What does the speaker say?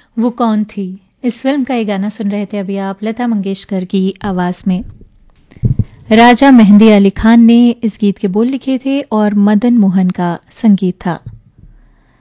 वो कौन थी, इस फिल्म का ये गाना सुन रहे थे अभी आप लता मंगेशकर की आवाज़ में। राजा मेहंदी अली खान ने इस गीत के बोल लिखे थे और मदन मोहन का संगीत था।